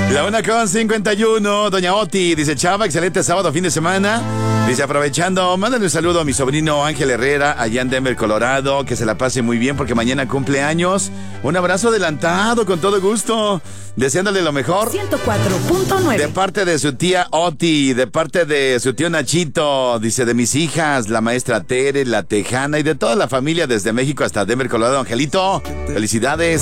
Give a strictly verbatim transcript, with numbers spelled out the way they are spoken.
La una con cincuenta y uno, doña Oti, dice Chava, excelente sábado, fin de semana. Dice, aprovechando, mándale un saludo a mi sobrino Ángel Herrera, allá en Denver, Colorado, que se la pase muy bien porque mañana cumple años. Un abrazo adelantado, con todo gusto, deseándole lo mejor. ciento cuatro punto nueve. De parte de su tía Oti, de parte de su tío Nachito, dice, de mis hijas, la maestra Tere, la Tejana y de toda la familia desde México hasta Denver, Colorado. Angelito, felicidades.